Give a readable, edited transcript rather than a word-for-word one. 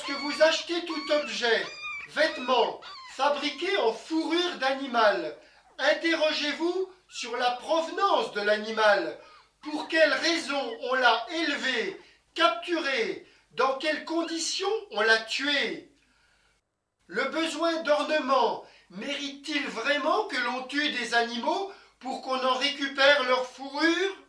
Lorsque vous achetez tout objet, vêtements, fabriqué en fourrure d'animal, interrogez-vous sur la provenance de l'animal. Pour quelles raisons on l'a élevé, capturé, dans quelles conditions on l'a tué? Le besoin d'ornement mérite-t-il vraiment que l'on tue des animaux pour qu'on en récupère leur fourrure?